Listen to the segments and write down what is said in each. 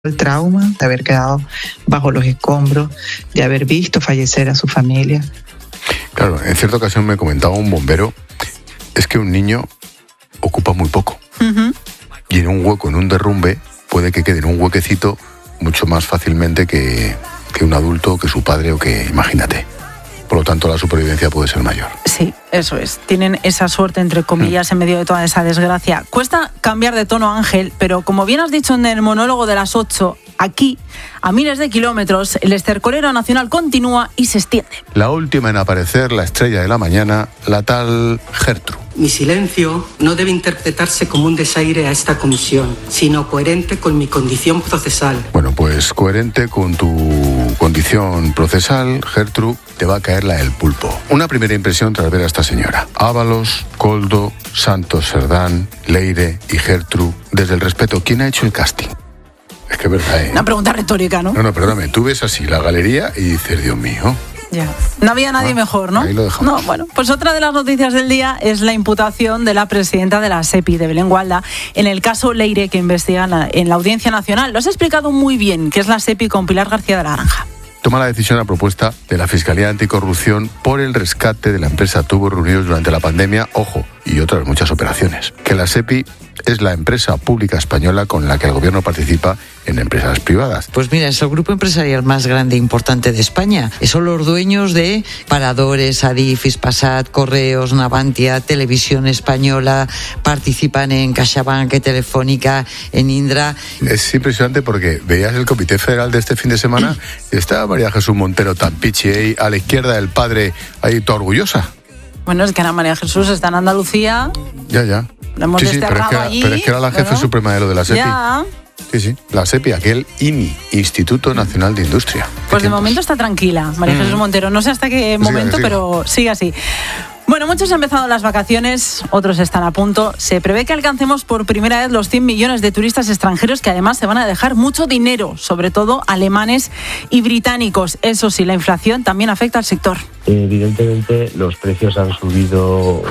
El trauma de haber quedado bajo los escombros, de haber visto fallecer a su familia. Claro, en cierta ocasión me comentaba un bombero, es que un niño ocupa muy poco. Uh-huh. Y en un hueco, en un derrumbe, puede que quede en un huequecito mucho más fácilmente que un adulto, que su padre o que, imagínate. Por lo tanto, la supervivencia puede ser mayor. Sí, eso es. Tienen esa suerte, entre comillas, en medio de toda esa desgracia. Cuesta cambiar de tono, Ángel, pero como bien has dicho en el monólogo de las 8, aquí, a miles de kilómetros, el estercolero nacional continúa y se extiende. La última en aparecer, la estrella de la mañana, la tal Gertrude. Mi silencio no debe interpretarse como un desaire a esta comisión, sino coherente con mi condición procesal. Bueno, pues coherente con tu condición procesal, Gertrude, te va a caer la del pulpo. Una primera impresión tras ver a esta señora. Ábalos, Koldo, Santos Serdán, Leire y Gertrude. Desde el respeto, ¿quién ha hecho el casting? Es que es verdad, ¿eh? Una pregunta retórica, ¿no? No, perdóname, tú ves así la galería y dices, Dios mío. Ya. No había nadie mejor, ¿no? Ahí lo dejamos. No, bueno, pues otra de las noticias del día es la imputación de la presidenta de la SEPI, de Belén Gualda, en el caso Leire, que investiga en la Audiencia Nacional. Lo has explicado muy bien, que es la SEPI con Pilar García de la Granja. Toma la decisión a propuesta de la Fiscalía Anticorrupción por el rescate de la empresa Tubos Reunidos durante la pandemia, ojo, y otras muchas operaciones. Que la SEPI es la empresa pública española con la que el gobierno participa en empresas privadas. Pues mira, es el grupo empresarial más grande e importante de España. Son los dueños de Paradores, Adif, Hispasat, Correos, Navantia, Televisión Española, participan en CaixaBank, Telefónica, en Indra. Es impresionante porque veías el Comité Federal de este fin de semana y estaba María Jesús Montero tan pichi ahí, a la izquierda del padre, ahí toda orgullosa. Bueno, es que Ana María Jesús está en Andalucía. Ya. La hemos desterrado allí. Pero es que era la jefe suprema de lo de la SEPI. Ya. Sí, la SEPI, aquel INI, Instituto Nacional de Industria. Pues de momento está tranquila, María Jesús Montero. No sé hasta qué momento, siga. Pero sigue así. Bueno, muchos han empezado las vacaciones, otros están a punto. Se prevé que alcancemos por primera vez los 100 millones de turistas extranjeros que además se van a dejar mucho dinero, sobre todo alemanes y británicos. Eso sí, la inflación también afecta al sector. Evidentemente los precios han subido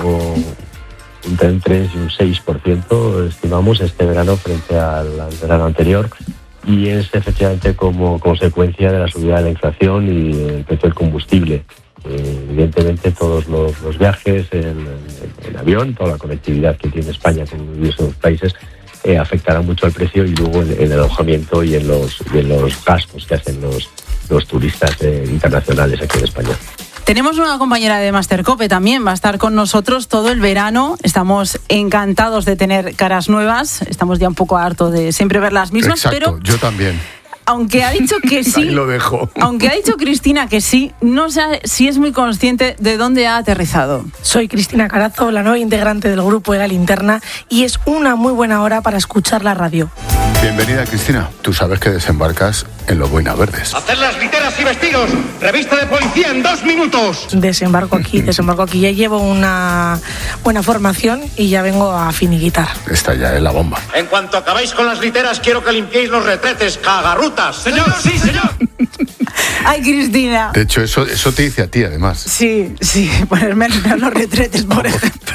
entre un 3 y un 6%, estimamos, este verano frente al verano anterior. Y es efectivamente como consecuencia de la subida de la inflación y el precio del combustible. Evidentemente todos los viajes en avión, toda la conectividad que tiene España con diversos países afectará mucho al precio y luego en el alojamiento y en los gastos que hacen los turistas internacionales aquí en España. Tenemos una compañera de Mastercope también, va a estar con nosotros todo el verano. Estamos encantados de tener caras nuevas, estamos ya un poco hartos de siempre ver las mismas. Exacto, pero yo también. Aunque ha dicho que sí, ahí lo dejo. Aunque ha dicho Cristina que sí, no sé si es muy consciente de dónde ha aterrizado. Soy Cristina Carazo, la nueva integrante del grupo de La Linterna, y es una muy buena hora para escuchar la radio. Bienvenida, Cristina. Tú sabes que desembarcas en Los Boinas Verdes. ¡Hacer las literas y vestidos! ¡Revista de policía en 2 minutos! Desembarco aquí. Ya llevo una buena formación y ya vengo a finiquitar. Esta ya es la bomba. En cuanto acabáis con las literas, quiero que limpiéis los retretes, cagarrutas. ¡Señor, sí, señor! ¡Ay, Cristina! De hecho, eso te dice a ti, además. Sí, ponerme a limpiar los retretes, por ejemplo.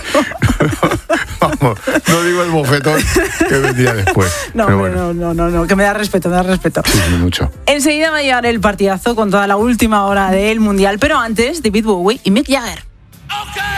Vamos, no digo el bofetón que vendría después. No, que me da respeto. Sí, mucho. Enseguida va a llegar el partidazo con toda la última hora del Mundial, pero antes, David Bowie y Mick Jagger.